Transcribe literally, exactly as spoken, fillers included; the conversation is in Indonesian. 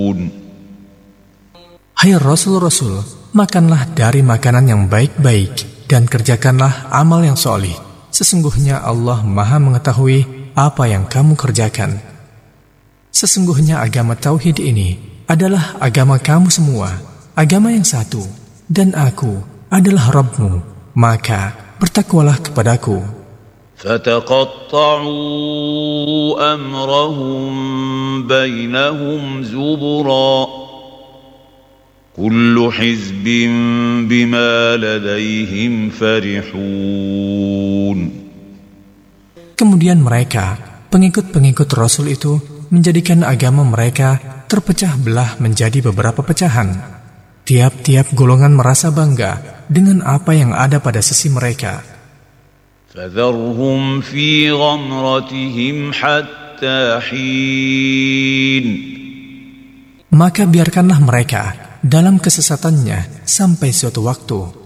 Hai Rasul-Rasul, makanlah dari makanan yang baik-baik dan kerjakanlah amal yang solih. Sesungguhnya Allah Maha mengetahui apa yang kamu kerjakan. Sesungguhnya agama Tauhid ini adalah agama kamu semua, agama yang satu, dan aku adalah Rabbmu, maka bertakwalah kepadaku. فَتَقَطَّعُوا أَمْرَهُمْ بَيْنَهُمْ زُبُرًا كُلُّ حِزْبٍ بِمَا لَدَيْهِمْ فَرِحُونَ. Kemudian mereka, pengikut-pengikut Rasul itu, menjadikan agama mereka terpecah belah menjadi beberapa pecahan. Tiap-tiap golongan merasa bangga dengan apa yang ada pada sisi mereka. فَذَرْهُمْ فِي غَمْرَتِهِمْ حَتَّى حِينٍ. Maka biarkanlah mereka dalam kesesatannya sampai suatu waktu.